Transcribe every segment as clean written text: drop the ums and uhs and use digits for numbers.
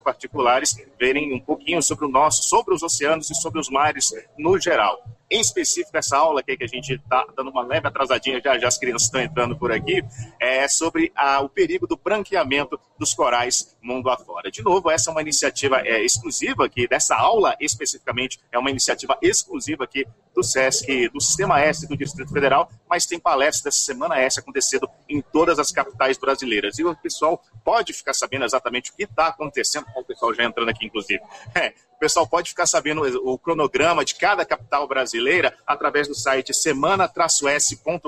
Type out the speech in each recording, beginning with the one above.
particulares verem um pouquinho sobre os oceanos e sobre os mares no geral. Em específico, essa aula aqui que a gente está dando uma leve atrasadinha, já as crianças estão entrando por aqui, é sobre o perigo do branqueamento dos corais mundo afora. De novo, essa é uma iniciativa exclusiva aqui, dessa aula especificamente, é uma iniciativa exclusiva aqui do SESC, do Sistema S do Distrito Federal, mas tem palestras dessa Semana S acontecendo em todas as capitais brasileiras. E o pessoal pode ficar sabendo exatamente o que está acontecendo, o pessoal já entrando aqui, inclusive. O pessoal pode ficar sabendo o cronograma de cada capital brasileira através do site semana-s.com.br,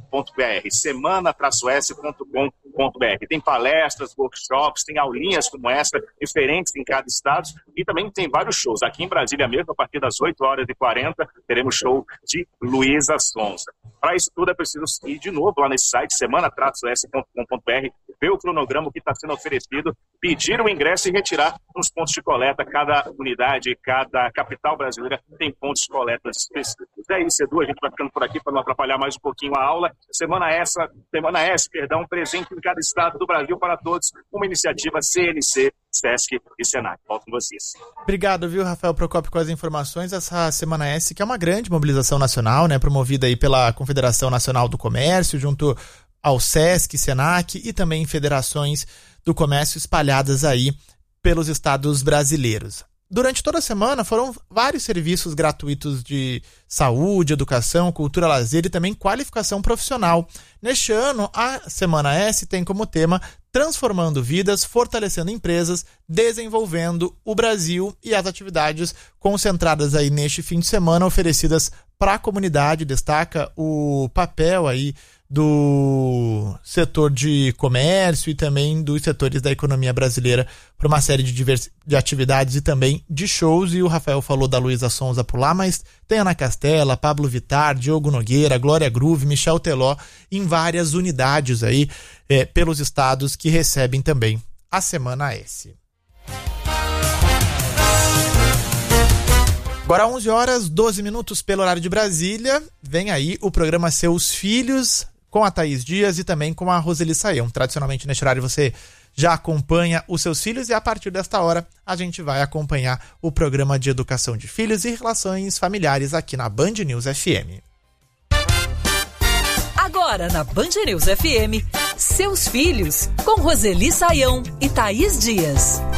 semana-s.com.br. Tem palestras, workshops, tem aulinhas como essa, diferentes em cada estado, e também tem vários shows. Aqui em Brasília mesmo, a partir das 8h40, teremos show de Luísa Sonza. Para isso tudo é preciso ir de novo lá nesse site, semana-s.com.br, ver o cronograma, o que está sendo oferecido, pedir o ingresso e retirar nos pontos de coleta. Cada unidade, cada capital brasileira tem pontos de coleta específicos. É isso, Edu, a gente vai ficando por aqui para não atrapalhar mais um pouquinho a aula. Semana S, presente em cada estado do Brasil para todos, uma iniciativa CNC, SESC e SENAC. Volto com vocês. Obrigado, viu, Rafael Procópio, com as informações. Essa Semana S, que é uma grande mobilização nacional, né, promovida aí pela Confederação Nacional do Comércio, junto ao SESC, SENAC e também federações do comércio espalhadas aí pelos estados brasileiros. Durante toda a semana foram vários serviços gratuitos de saúde, educação, cultura, lazer e também qualificação profissional. Neste ano, a Semana S tem como tema Transformando Vidas, Fortalecendo Empresas, Desenvolvendo o Brasil, e as atividades concentradas aí neste fim de semana oferecidas para a comunidade. Destaca o papel aí do setor de comércio e também dos setores da economia brasileira para uma série de atividades e também de shows. E o Rafael falou da Luísa Sonza por lá, mas tem Ana Castela, Pablo Vittar, Diogo Nogueira, Glória Groove, Michel Teló, em várias unidades aí pelos estados que recebem também a Semana S. Agora 11h12 pelo horário de Brasília, vem aí o programa Seus Filhos, com a Thaís Dias e também com a Roseli Saião. Tradicionalmente, neste horário, você já acompanha os seus filhos e a partir desta hora a gente vai acompanhar o programa de educação de filhos e relações familiares aqui na Band News FM. Agora na Band News FM, Seus Filhos, com Roseli Saião e Thaís Dias.